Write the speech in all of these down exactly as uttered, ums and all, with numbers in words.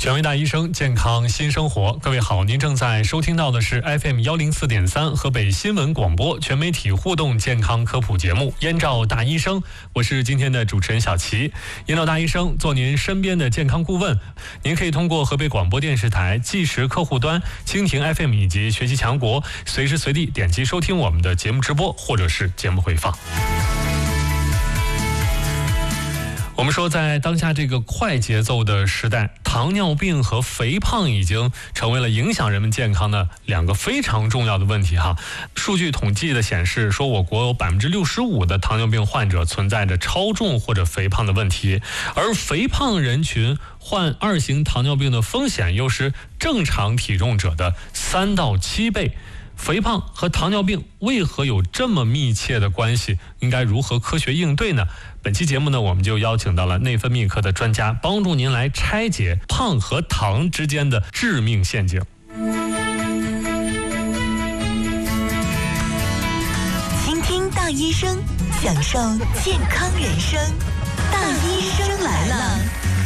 权威大医生，健康新生活。各位好，您正在收听到的是 F M 一零四点三河北新闻广播全媒体互动健康科普节目《燕赵大医生》，我是今天的主持人小齐。燕赵大医生做您身边的健康顾问，您可以通过河北广播电视台即时客户端、蜻蜓 F M 以及学习强国，随时随地点击收听我们的节目直播或者是节目回放。我们说，在当下这个快节奏的时代，糖尿病和肥胖已经成为了影响人们健康的两个非常重要的问题哈。数据统计的显示说，我国有百分之六十五的糖尿病患者存在着超重或者肥胖的问题，而肥胖人群患二型糖尿病的风险又是正常体重者的三到七倍。肥胖和糖尿病为何有这么密切的关系？应该如何科学应对呢？本期节目呢，我们就邀请到了内分泌科的专家，帮助您来拆解胖和糖之间的致命陷阱。 倾听大医生，享受健康人生。大医生来了。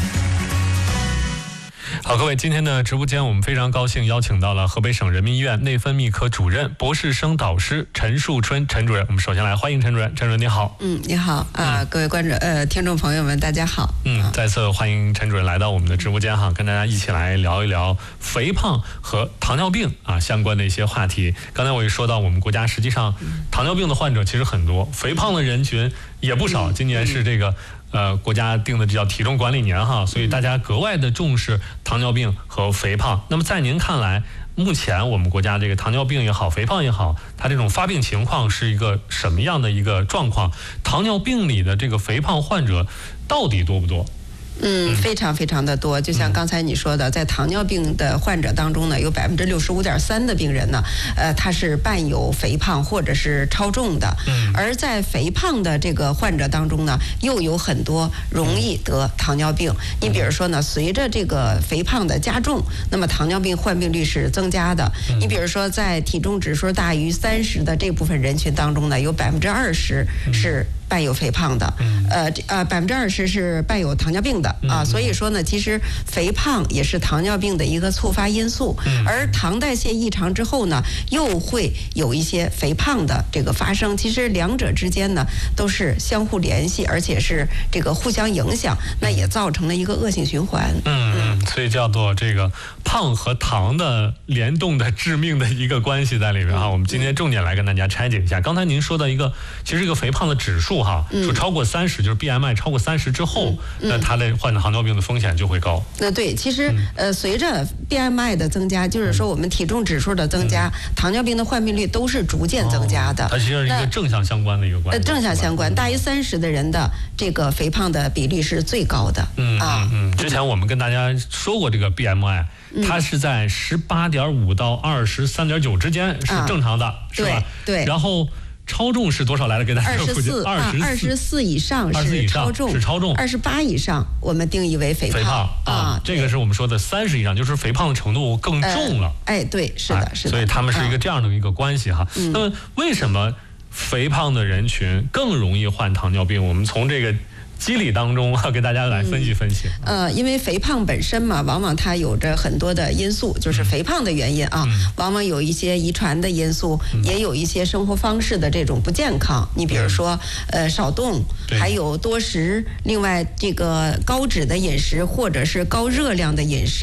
好，各位，今天的直播间我们非常高兴邀请到了河北省人民医院内分泌科主任、博士生导师陈树春陈主任。我们首先来欢迎陈主任。陈主任你好。 嗯，你好啊、呃，各位观众呃听众朋友们，大家好。 嗯，再次欢迎陈主任来到我们的直播间哈，跟大家一起来聊一聊肥胖和糖尿病啊相关的一些话题。刚才我也说到，我们国家实际上糖尿病的患者其实很多，肥胖的人群也不少。今年是这个。呃，国家定的这叫体重管理年哈，所以大家格外的重视糖尿病和肥胖。那么在您看来，目前我们国家这个糖尿病也好，肥胖也好，它这种发病情况是一个什么样的一个状况？糖尿病里的这个肥胖患者到底多不多？ 嗯，非常非常的多。就像刚才你说的，在糖尿病的患者当中呢，有百分之六十五点三的病人呢，呃，他是伴有肥胖或者是超重的。嗯，而在肥胖的这个患者当中呢，又有很多容易得糖尿病。你比如说呢，随着这个肥胖的加重，那么糖尿病患病率是增加的。你比如说，在体重指数大于三十的这部分人群当中呢，有百分之二十是伴有肥胖的，呃呃，百分之二十是伴有糖尿病的啊，所以说呢，其实肥胖也是糖尿病的一个触发因素，而糖代谢异常之后呢，又会有一些肥胖的这个发生。其实两者之间呢都是相互联系，而且是这个互相影响，那也造成了一个恶性循环。 嗯嗯，所以叫做这个胖和糖的联动的致命的一个关系在里面哈。我们今天重点来跟大家拆解一下。刚才您说的一个，其实一个肥胖的指数。哈，说超过三十，就是 B M I 超过三十之后，嗯、那他的患糖尿病的风险就会高。 那对，其实、嗯、呃，随着 B M I 的增加，就是说我们体重指数的增加，嗯、糖尿病的患病率都是逐渐增加的。哦、 它其实是一个正向相关的一个关系。 呃，正向相关，大于三十的人的这个肥胖的比例是最高的。 嗯啊嗯，之前我们跟大家说过这个 B M I。它是在十八点五到二十三点九之间是正常的，啊、是吧？ 对。对然后超重是多少来了？给大家二十四，二十四以上是超重， 是超重。 二十八以上我们定义为肥胖。 肥胖啊，这个是我们说的三十以上，就是肥胖的程度更重了。 呃、哎，对，是的，是的。 所以他们是一个这样的一个关系哈。 嗯、 那么为什么肥胖的人群更容易患糖尿病？我们从这个机理当中啊，给大家来分析分析。 嗯、呃，因为肥胖本身嘛，往往它有着很多的因素，就是肥胖的原因啊，嗯、往往有一些遗传的因素，嗯、也有一些生活方式的这种不健康。你比如说，呃，少动，还有多食，另外这个高脂的饮食或者是高热量的饮食。